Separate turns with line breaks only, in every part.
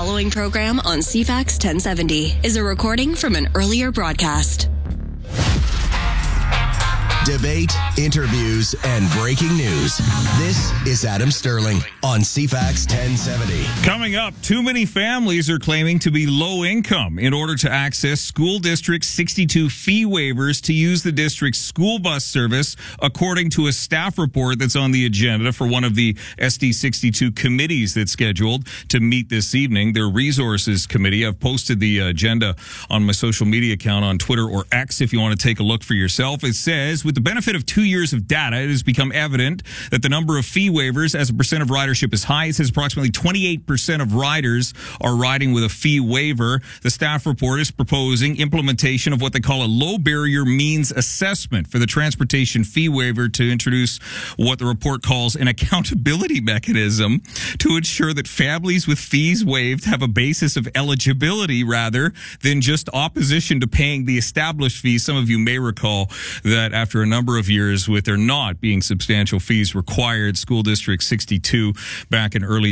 following program on CFAX 1070 is a recording from an earlier broadcast.
Debate, interviews, and breaking news. This is Adam Sterling on CFAX 1070.
Coming up, too many families are claiming to be low income in order to access School District 62 fee waivers to use the district's school bus service, according to a staff report that's on the agenda for one of the SD 62 committees that's scheduled to meet this evening. Their resources committee. I've posted the agenda on my social media account on Twitter or X if you want to take a look for yourself. It says, with the benefit of 2 years of data, it has become evident that the number of fee waivers as a percent of ridership is high. It says approximately 28% of riders are riding with a fee waiver. The staff report is proposing implementation of what they call a low barrier means assessment for the transportation fee waiver to introduce what the report calls an accountability mechanism to ensure that families with fees waived have a basis of eligibility rather than just opposition to paying the established fees. Some of you may recall that after a number of years with there not being substantial fees required, School District 62 back in early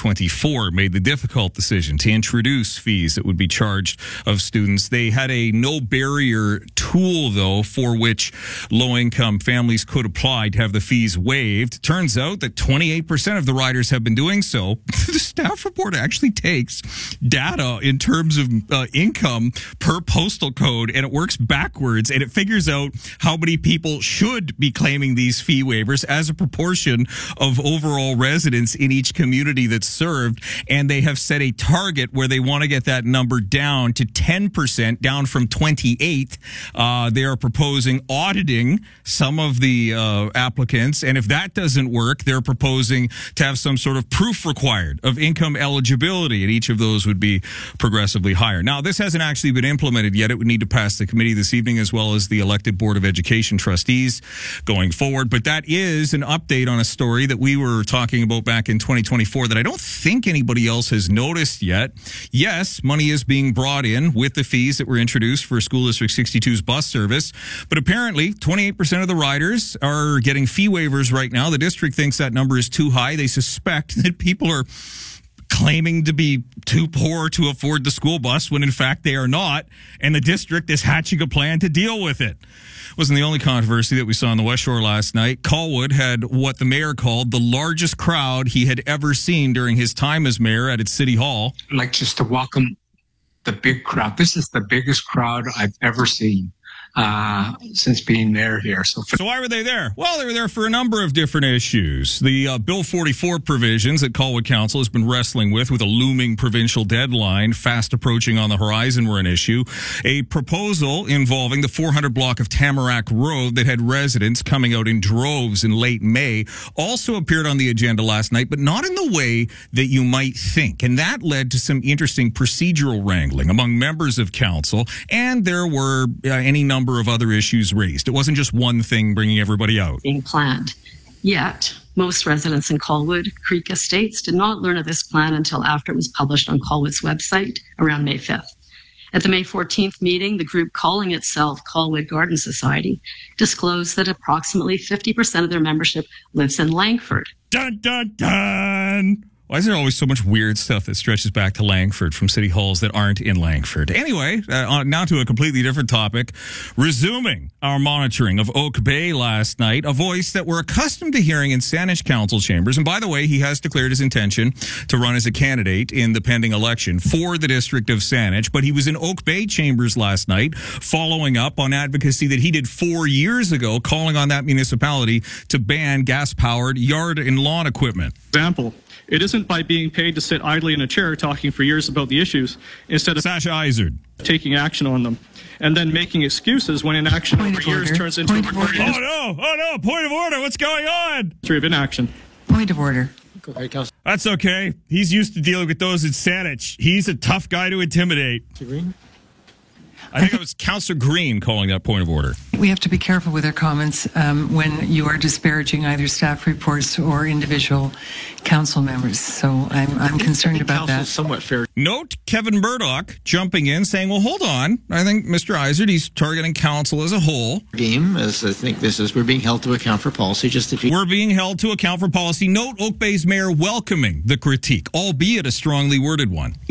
2024 made the difficult decision to introduce fees that would be charged of students. They had a no barrier tool, though, for which low-income families could apply to have the fees waived. Turns out that 28% of the riders have been doing so. The staff report actually takes data in terms of income per postal code, and it works backwards, and it figures out how many people should be claiming these fee waivers as a proportion of overall residents in each community that's served. And they have set a target where they want to get that number down to 10%, down from 28. They are proposing auditing some of the applicants. And if that doesn't work, they're proposing to have some sort of proof required of income eligibility. And each of those would be progressively higher. Now, this hasn't actually been implemented yet. It would need to pass the committee this evening as well as the elected Board of Education trustees going forward. But that is an update on a story that we were talking about back in 2024 that I don't think anybody else has noticed yet. Yes, money is being brought in with the fees that were introduced for School District 62's bus service, but apparently 28% of the riders are getting fee waivers right now. The district thinks that number is too high. They suspect that people are claiming to be too poor to afford the school bus when in fact they are not, and the district is hatching a plan to deal with it. Wasn't the only controversy that we saw on the West Shore last night. Colwood had what the mayor called the largest crowd he had ever seen during his time as mayor at its city hall.
I'd like just to welcome the big crowd. This is the biggest crowd I've ever seen since being mayor here. So
why were they there? Well, they were there for a number of different issues. The Bill 44 provisions that Colwood Council has been wrestling with a looming provincial deadline fast approaching on the horizon were an issue. A proposal involving the 400 block of Tamarack Road that had residents coming out in droves in late May also appeared on the agenda last night, but not in the way that you might think. And that led to some interesting procedural wrangling among members of council, and there were any number of other issues raised. It wasn't just one thing bringing everybody out.
Being planned. Yet, most residents in Colwood Creek Estates did not learn of this plan until after it was published on Colwood's website around May 5th. At the May 14th meeting, the group calling itself Colwood Garden Society disclosed that approximately 50% of their membership lives in Langford.
Dun, dun, dun! Why is there always so much weird stuff that stretches back to Langford from city halls that aren't in Langford? Anyway, now to a completely different topic. Resuming our monitoring of Oak Bay last night, a voice that we're accustomed to hearing in Saanich council chambers. And by the way, he has declared his intention to run as a candidate in the pending election for the district of Saanich. But he was in Oak Bay chambers last night, following up on advocacy that he did 4 years ago, calling on that municipality to ban gas-powered yard and lawn equipment.
Example. It isn't by being paid to sit idly in a chair talking for years about the issues instead of
Sasha Izard
taking action on them and then making excuses when inaction over years turns into a recorded
Oh no, point of order, what's going on?
history of inaction.
Point of order.
Go ahead, Councillor.
That's okay. He's used to dealing with those in Saanich. He's a tough guy to intimidate.
Green?
I think it was Councillor Green calling that point of order.
We have to be careful with our comments when you are disparaging either staff reports or individual council members. So I'm concerned about that.
Somewhat fair.
Note Kevin Murdoch jumping in saying, well, hold on. I think Mr. Izard, he's targeting council as a whole.
Game, as I think this is, we're being held to account for policy.
We're being held to account for policy. Note Oak Bay's mayor welcoming the critique, albeit a strongly worded one.